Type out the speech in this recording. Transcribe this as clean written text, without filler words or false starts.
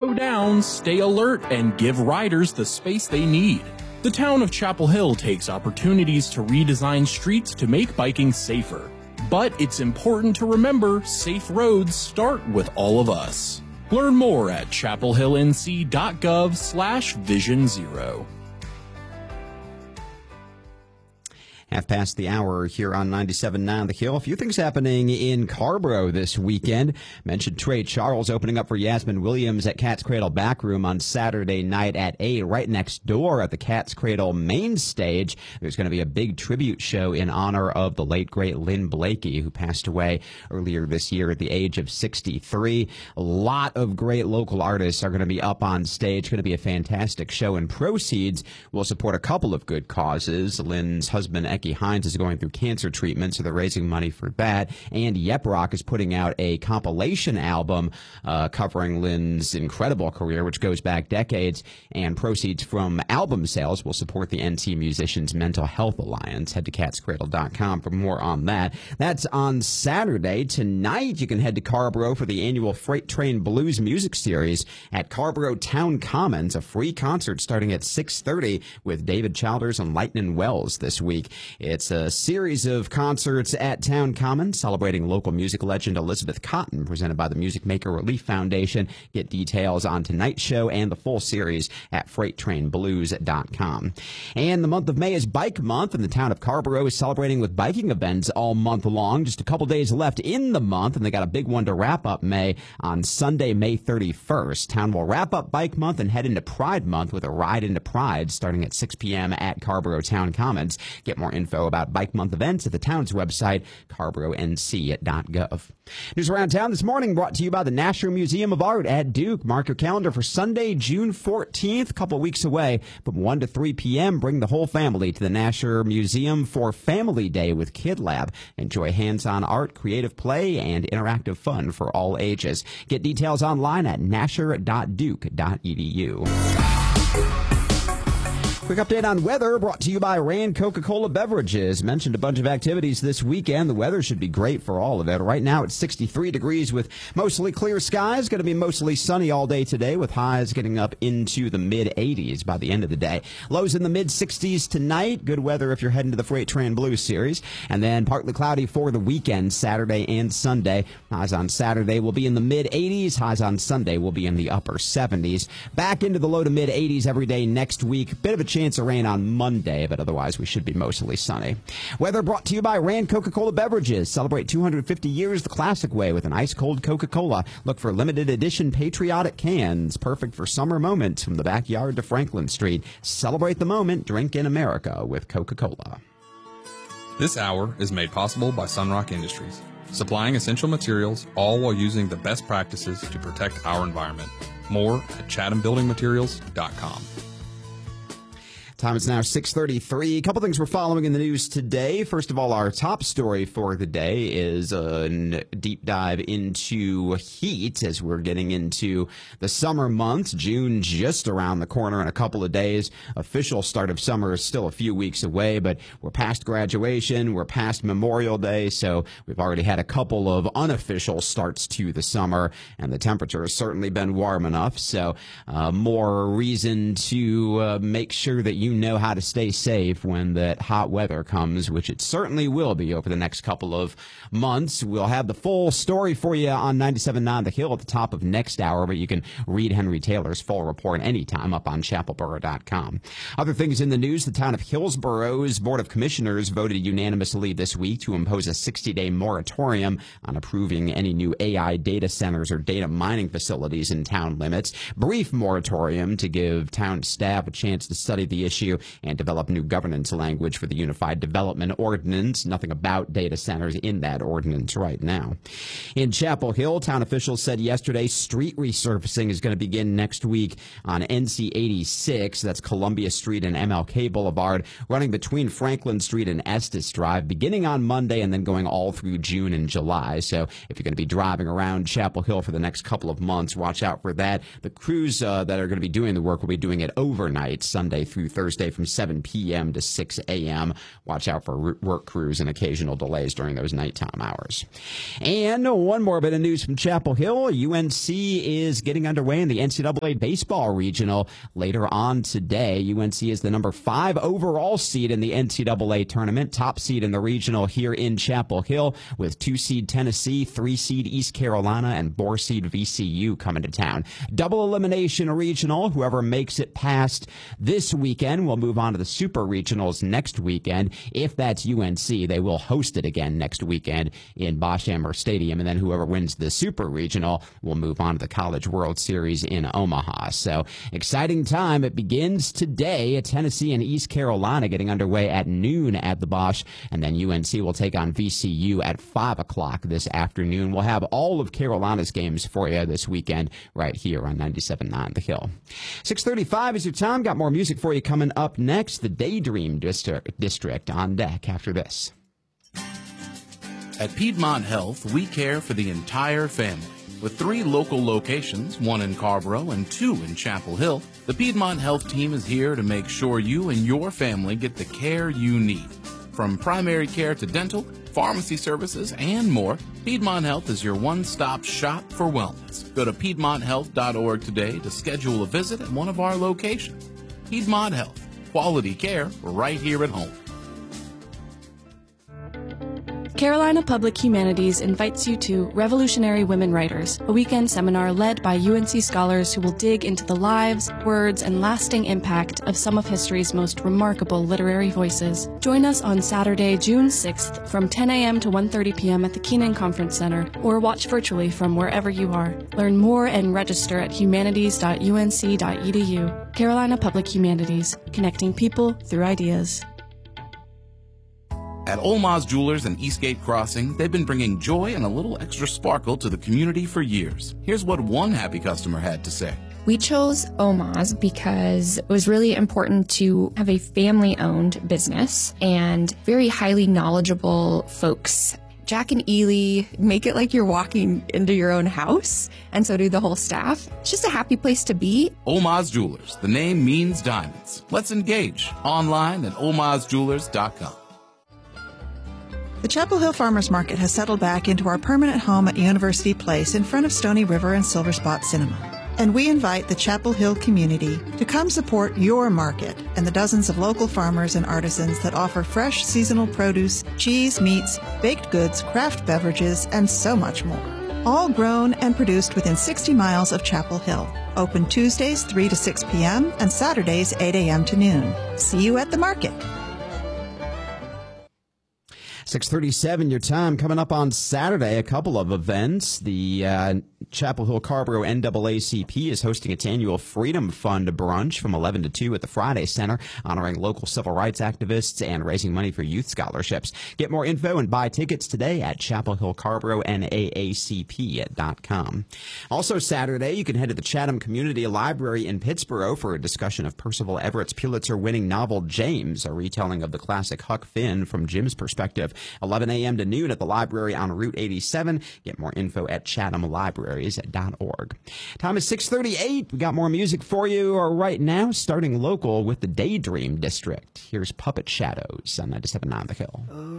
slow down, stay alert, and give riders the space they need. The town of Chapel Hill takes opportunities to redesign streets to make biking safer. But it's important to remember, safe roads start with all of us. Learn more at chapelhillnc.gov/Vision Zero. Half past the hour here on 97.9 The Hill. A few things happening in Carrboro this weekend. Mentioned Trey Charles opening up for Yasmin Williams at Cat's Cradle Backroom on Saturday night at 8. Right next door at the Cat's Cradle main stage, there's going to be a big tribute show in honor of the late, great Lynn Blakey, who passed away earlier this year at the age of 63. A lot of great local artists are going to be up on stage. Going to be a fantastic show, and proceeds will support a couple of good causes. Lynn's husband, Becky Hines, is going through cancer treatment, so they're raising money for that. And Yep Rock is putting out a compilation album covering Lynn's incredible career, which goes back decades, and proceeds from album sales will support the NC Musicians Mental Health Alliance. Head to catscradle.com for more on that. That's on Saturday. Tonight, you can head to Carrboro for the annual Freight Train Blues Music Series at Carrboro Town Commons, a free concert starting at 6:30 with David Childers and Lightnin' Wells this week. It's a series of concerts at Town Commons celebrating local music legend Elizabeth Cotten, presented by the Music Maker Relief Foundation. Get details on tonight's show and the full series at freighttrainblues.com. And the month of May is Bike Month, and the town of Carrboro is celebrating with biking events all month long. Just a couple days left in the month, and they got a big one to wrap up May on Sunday, May 31st. Town will wrap up Bike Month and head into Pride Month with a ride into Pride starting at 6 p.m. at Carrboro Town Commons. Get more info about Bike Month events at the town's website, carboronc.gov. News around town this morning brought to you by the Nasher Museum of Art at Duke. Mark your calendar for Sunday, June 14th, a couple weeks away. From 1 to 3 p.m., bring the whole family to the Nasher Museum for Family Day with Kid Lab. Enjoy hands-on art, creative play, and interactive fun for all ages. Get details online at nasher.duke.edu. Quick update on weather brought to you by Rand Coca-Cola Beverages. Mentioned a bunch of activities this weekend. The weather should be great for all of it. Right now it's 63 degrees with mostly clear skies. Going to be mostly sunny all day today with highs getting up into the mid-80s by the end of the day. Lows in the mid-60s tonight. Good weather if you're heading to the Freight Train Blues Series. And then partly cloudy for the weekend, Saturday and Sunday. Highs on Saturday will be in the mid-80s. Highs on Sunday will be in the upper 70s. Back into the low to mid-80s every day next week. Bit of a chance of rain on Monday, but otherwise we should be mostly sunny. Weather brought to you by Rand Coca-Cola Beverages. Celebrate 250 years the classic way with an ice-cold Coca-Cola. Look for limited edition patriotic cans, perfect for summer moments from the backyard to Franklin Street. Celebrate the moment. Drink in America with Coca-Cola. This hour is made possible by Sunrock Industries, supplying essential materials, all while using the best practices to protect our environment. More at chathambuildingmaterials.com. Time is now 6:33. A couple things we're following in the news today. First of all, our top story for the day is a deep dive into heat as we're getting into the summer months. June just around the corner in a couple of days. Official start of summer is still a few weeks away, but we're past graduation. We're past Memorial Day, so we've already had a couple of unofficial starts to the summer, and the temperature has certainly been warm enough. So more reason to make sure that you know how to stay safe when that hot weather comes, which it certainly will be over the next couple of months. We'll have the full story for you on 97.9 The Hill at the top of next hour, but you can read Henry Taylor's full report anytime up on chapelboro.com. Other things in the news, the town of Hillsboro's Board of Commissioners voted unanimously this week to impose a 60-day moratorium on approving any new AI data centers or data mining facilities in town limits. Brief moratorium to give town staff a chance to study the issue and develop new governance language for the Unified Development Ordinance. Nothing about data centers in that ordinance right now. In Chapel Hill, town officials said yesterday street resurfacing is going to begin next week on NC 86. That's Columbia Street and MLK Boulevard, running between Franklin Street and Estes Drive, beginning on Monday and then going all through June and July. So if you're going to be driving around Chapel Hill for the next couple of months, watch out for that. The crews that are going to be doing the work will be doing it overnight, Sunday through Thursday Thursday from 7 p.m. to 6 a.m. Watch out for work crews and occasional delays during those nighttime hours. And one more bit of news from Chapel Hill. UNC is getting underway in the NCAA baseball regional later on today. UNC is the number 5 overall seed in the NCAA tournament, top seed in the regional here in Chapel Hill, with 2 seed Tennessee, 3 seed East Carolina, and 4 seed VCU coming to town. Double elimination regional. Whoever makes it past this weekend will move on to the super regionals next weekend. If that's UNC, they will host it again next weekend in Bosch-Amherst Stadium, and then whoever wins the super regional will move on to the College World Series in Omaha. So exciting time. It begins today. Tennessee and East Carolina getting underway at noon at the Bosch, and then UNC will take on VCU at 5 o'clock this afternoon. We'll have all of Carolina's games for you this weekend right here on 97.9 The Hill. 6:35 is your time. Got more music for you coming up next. The Daydream District on deck after this. At Piedmont Health, we care for the entire family. With 3 local locations, 1 in Carborough and 2 in Chapel Hill, the Piedmont Health team is here to make sure you and your family get the care you need. From primary care to dental, pharmacy services, and more, Piedmont Health is your one-stop shop for wellness. Go to PiedmontHealth.org today to schedule a visit at one of our locations. Piedmont Health, quality care right here at home. Carolina Public Humanities invites you to Revolutionary Women Writers, a weekend seminar led by UNC scholars who will dig into the lives, words, and lasting impact of some of history's most remarkable literary voices. Join us on Saturday, June 6th from 10 a.m. to 1:30 p.m. at the Keenan Conference Center, or watch virtually from wherever you are. Learn more and register at humanities.unc.edu. Carolina Public Humanities, connecting people through ideas. At Olmaz Jewelers and Eastgate Crossing, they've been bringing joy and a little extra sparkle to the community for years. Here's what one happy customer had to say. We chose Olmaz because it was really important to have a family-owned business and very highly knowledgeable folks. Jack and Ely make it like you're walking into your own house, and so do the whole staff. It's just a happy place to be. Olmaz Jewelers. The name means diamonds. Let's engage online at olmazjewelers.com. The Chapel Hill Farmers Market has settled back into our permanent home at University Place in front of Stony River and Silver Spot Cinema. And we invite the Chapel Hill community to come support your market and the dozens of local farmers and artisans that offer fresh seasonal produce, cheese, meats, baked goods, craft beverages, and so much more. All grown and produced within 60 miles of Chapel Hill. Open Tuesdays 3 to 6 p.m. and Saturdays 8 a.m. to noon. See you at the market. 6:37, your time. Coming up on Saturday, a couple of events. The Chapel Hill Carborough NAACP is hosting its annual Freedom Fund brunch from 11 to 2 at the Friday Center, honoring local civil rights activists and raising money for youth scholarships. Get more info and buy tickets today at chapelhillcarboroughnAACP.com. Also Saturday, you can head to the Chatham Community Library in Pittsboro for a discussion of Percival Everett's Pulitzer-winning novel James, a retelling of the classic Huck Finn from Jim's perspective. 11 a.m. to noon at the library on Route 87. Get more info at chathamlibraries.org. Time is 6:38. We got more music for you right now, starting local with the Daydream District. Here's Puppet Shadows on 97.9 The Hill.